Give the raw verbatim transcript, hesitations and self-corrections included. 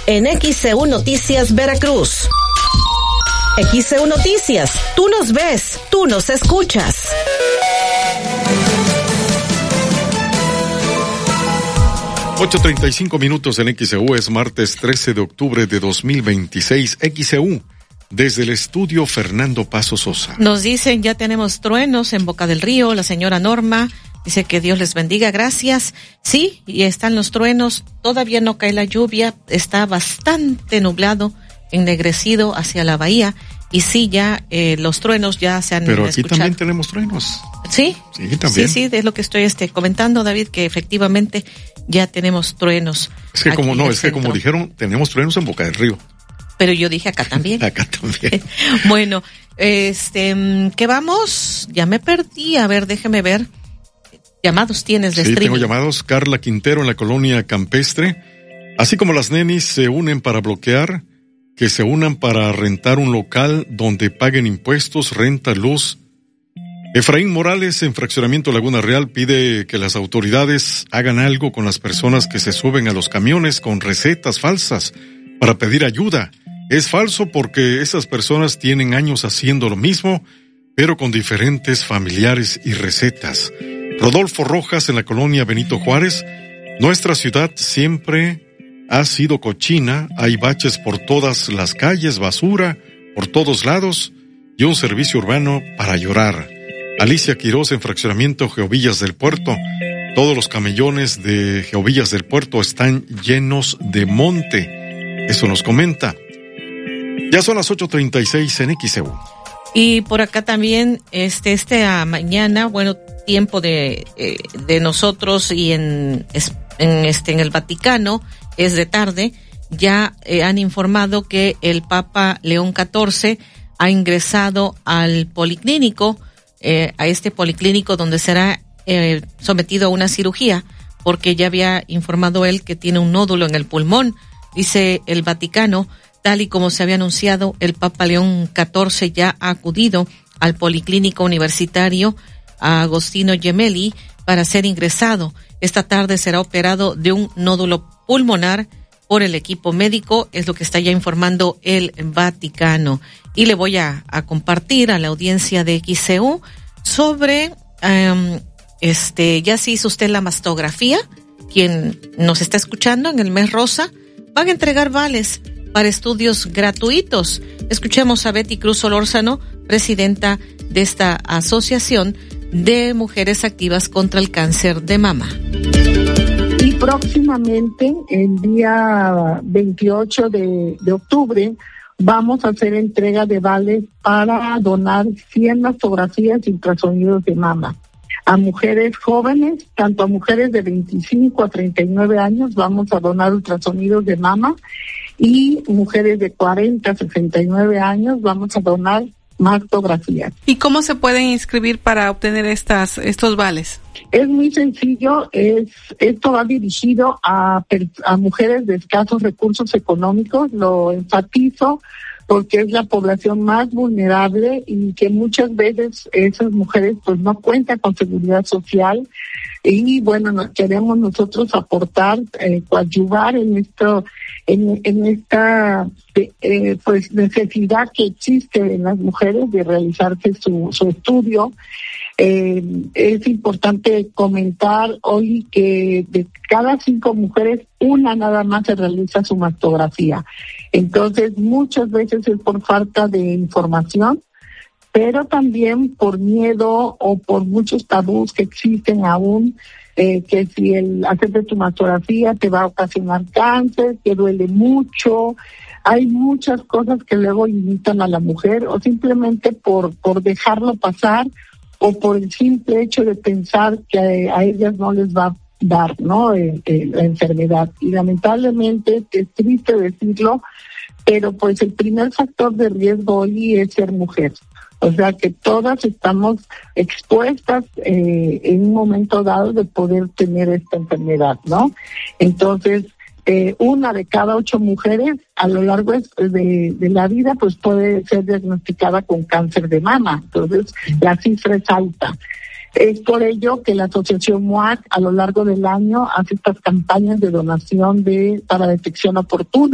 en X C U Noticias Veracruz. X C U Noticias, tú nos ves, tú nos escuchas. ocho treinta y cinco minutos en X C U, es martes trece de octubre de dos mil veintiséis. X C U, desde el estudio Fernando Paso Sosa. Nos dicen, ya tenemos truenos en Boca del Río. La señora Norma dice que Dios les bendiga, gracias. Sí, y están los truenos, todavía no cae la lluvia, está bastante nublado, ennegrecido hacia la bahía. Y sí, ya eh, los truenos ya se han Pero aquí escuchado. también tenemos truenos. ¿Sí? Sí, también. Sí, sí, es lo que estoy este, comentando, David, que efectivamente ya tenemos truenos. Es que como no, es que como dijeron, tenemos truenos en Boca del Río. Pero yo dije acá también. Acá también. Bueno, este, ¿qué vamos? Ya me perdí, a ver, déjeme ver. Llamados tienes de Sí, streaming. tengo llamados. Carla Quintero en la colonia Campestre. Así como las nenis se unen para bloquear, que se unan para rentar un local donde paguen impuestos, renta, luz. Efraín Morales en Fraccionamiento Laguna Real pide que las autoridades hagan algo con las personas que se suben a los camiones con recetas falsas para pedir ayuda. Es falso porque esas personas tienen años haciendo lo mismo, pero con diferentes familiares y recetas. Rodolfo Rojas en la colonia Benito Juárez. Nuestra ciudad siempre ha sido cochina, hay baches por todas las calles, basura por todos lados y un servicio urbano para llorar. Alicia Quiroz en Fraccionamiento Geovillas del Puerto. Todos los camellones de Geovillas del Puerto están llenos de monte. Eso nos comenta. Ya son las ocho treinta y seis en X C U. Y por acá también, este, esta mañana, bueno, tiempo de, eh, de nosotros y en, en este, en el Vaticano, es de tarde, ya eh, han informado que el Papa León catorce ha ingresado al policlínico, eh, a este policlínico donde será eh, sometido a una cirugía, porque ya había informado él que tiene un nódulo en el pulmón. Dice el Vaticano, tal y como se había anunciado, el Papa León catorce ya ha acudido al Policlínico Universitario Agostino Gemelli para ser ingresado. Esta tarde será operado de un nódulo pulmonar por el equipo médico, es lo que está ya informando el Vaticano. Y le voy a, a compartir a la audiencia de X C U sobre, um, este, ya se hizo usted la mastografía, quien nos está escuchando en el mes rosa, van a entregar vales para estudios gratuitos. Escuchemos a Betty Cruz Solórzano, presidenta de esta asociación de mujeres activas contra el cáncer de mama. Y próximamente, el día veintiocho de, de octubre, vamos a hacer entrega de vales para donar cien mastografías y ultrasonidos de mama a mujeres jóvenes, tanto a mujeres de veinticinco a treinta y nueve años, vamos a donar ultrasonidos de mama, y mujeres de cuarenta a sesenta y nueve años vamos a donar mastografías. ¿Y cómo se pueden inscribir para obtener estas estos vales? Es muy sencillo, es esto va dirigido a, a mujeres de escasos recursos económicos, lo enfatizo porque es la población más vulnerable y que muchas veces esas mujeres pues no cuentan con seguridad social. Y bueno, nos queremos nosotros aportar, eh, coadyuvar en esto, en, en esta eh, pues necesidad que existe en las mujeres de realizarse su, su estudio. Eh, es importante comentar hoy que de cada cinco mujeres, una nada más se realiza su mastografía. Entonces, muchas veces es por falta de información, pero también por miedo o por muchos tabús que existen aún, eh, que si el hacerte tu mastografía te va a ocasionar cáncer, que duele mucho. Hay muchas cosas que luego limitan a la mujer, o simplemente por, por dejarlo pasar, o por el simple hecho de pensar que a, a ellas no les va a dar, ¿no? Eh, eh, la enfermedad. Y lamentablemente, es triste decirlo, pero pues el primer factor de riesgo hoy es ser mujer. O sea que todas estamos expuestas eh, en un momento dado de poder tener esta enfermedad, ¿no? Entonces, eh, una de cada ocho mujeres a lo largo de, de la vida pues puede ser diagnosticada con cáncer de mama. Entonces, la cifra es alta. Es por ello que la Asociación M U A C a lo largo del año hace estas campañas de donación de para detección oportuna.